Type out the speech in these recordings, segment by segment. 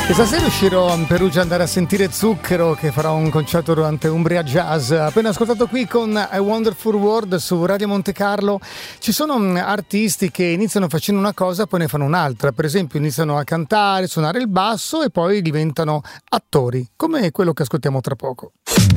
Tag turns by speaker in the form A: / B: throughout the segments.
A: E stasera uscirò a Perugia andare a sentire Zucchero, che farà un concerto durante Umbria Jazz. Appena ascoltato qui con A Wonderful World su Radio Monte Carlo. Ci sono artisti che iniziano facendo una cosa, poi ne fanno un'altra. Per esempio iniziano a cantare, suonare il basso e poi diventano attori, come quello che ascoltiamo tra poco.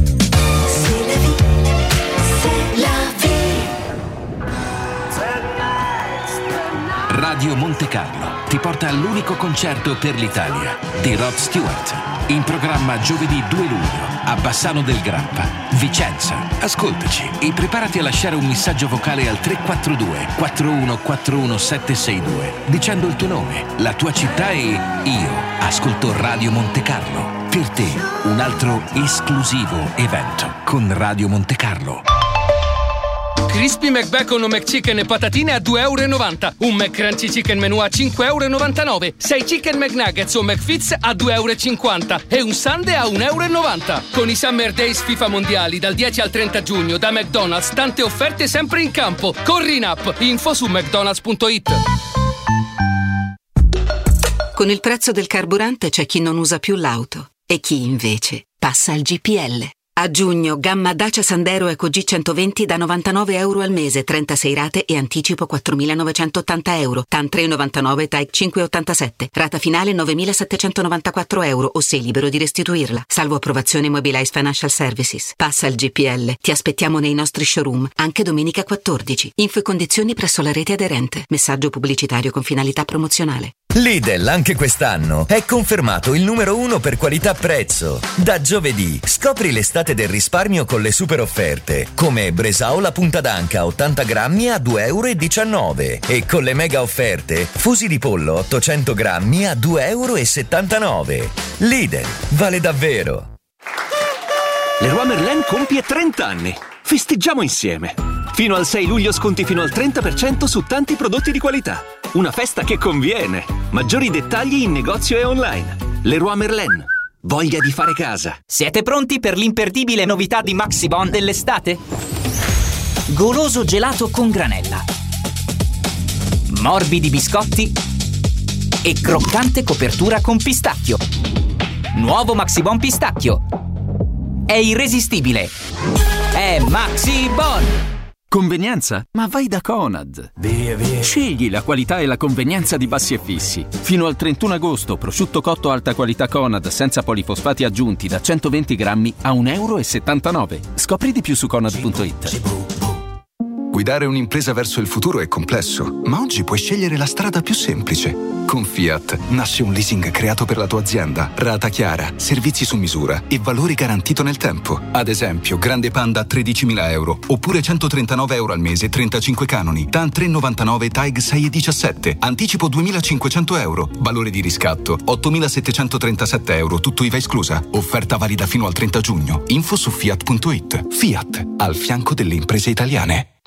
B: Radio Monte Carlo ti porta all'unico concerto per l'Italia di Rod Stewart, in programma giovedì 2 luglio a Bassano del Grappa, Vicenza. Ascoltaci e preparati a lasciare un messaggio vocale al 342 4141 762 dicendo il tuo nome, la tua città e io ascolto Radio Monte Carlo. Per te un altro esclusivo evento con Radio Monte Carlo.
C: Crispy McBacon o McChicken e patatine a €2,90. Un McCrunchy Chicken Menù a €5,99. 6 Chicken McNuggets o McFits a €2,50. E un sundae a €1,90. Con i Summer Days FIFA Mondiali dal 10 al 30 giugno da McDonald's, tante offerte sempre in campo. Corri in app, info su mcdonalds.it.
D: Con il prezzo del carburante c'è chi non usa più l'auto e chi invece passa al GPL. A giugno, gamma Dacia Sandero Eco G120 da €99 al mese, 36 rate e anticipo €4.980, TAN 3,99, TAEC 5,87, rata finale €9.794 o sei libero di restituirla, salvo approvazione Mobilize Financial Services. Passa al GPL, ti aspettiamo nei nostri showroom, anche domenica 14. Info e condizioni presso la rete aderente. Messaggio pubblicitario con finalità promozionale.
E: Lidl anche quest'anno è confermato il numero 1 per qualità-prezzo. Da giovedì scopri l'estate del risparmio con le super offerte, come Bresaola punta d'anca 80 grammi a €2,19 e con le mega offerte fusi di pollo 800 grammi a €2,79. Lidl, vale davvero.
F: Leroy Merlin compie 30 anni. Festeggiamo insieme. Fino al 6 luglio sconti fino al 30% su tanti prodotti di qualità. Una festa che conviene. Maggiori dettagli in negozio e online. Leroy Merlin. Voglia di fare casa.
G: Siete pronti per l'imperdibile novità di Maxibon dell'estate? Goloso gelato con granella, morbidi biscotti e croccante copertura con pistacchio. Nuovo Maxibon pistacchio. È irresistibile. È Maxibon.
H: Convenienza? Ma vai da Conad. Via. Scegli la qualità e la convenienza di Bassi e Fissi. Fino al 31 agosto, prosciutto cotto alta qualità Conad senza polifosfati aggiunti da 120 grammi a €1,79. Scopri di più su Conad.it.
I: Guidare un'impresa verso il futuro è complesso, ma oggi puoi scegliere la strada più semplice. Con Fiat nasce un leasing creato per la tua azienda, rata chiara, servizi su misura e valore garantito nel tempo. Ad esempio, Grande Panda a €13.000, oppure €139 al mese, 35 canoni, TAN 3,99, TAEG 6,17, anticipo €2.500, valore di riscatto €8.737, tutto IVA esclusa. Offerta valida fino al 30 giugno. Info su Fiat.it. Fiat, al fianco delle imprese italiane.